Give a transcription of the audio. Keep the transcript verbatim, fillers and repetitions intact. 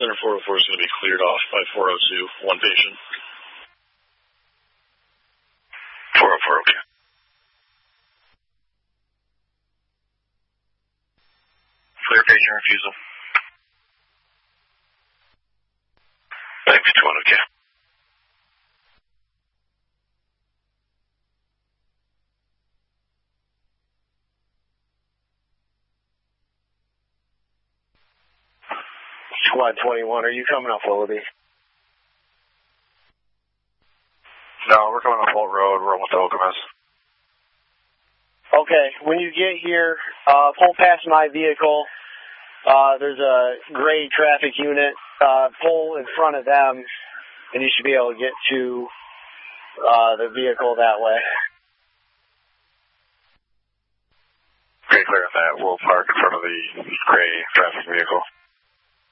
Center four oh four is going to be cleared off by four oh two, one patient. four oh four, okay. Clear patient refusal. Back fifty-one, okay. Squad twenty-one, are you coming up Willoughby? No, we're coming up Holt Road. We're almost to Okemos. Okay, when you get here, uh, pull past my vehicle. Uh, there's a gray traffic unit. Uh, pull in front of them, and you should be able to get to uh, the vehicle that way. Okay, clear on that. We'll park in front of the gray traffic vehicle.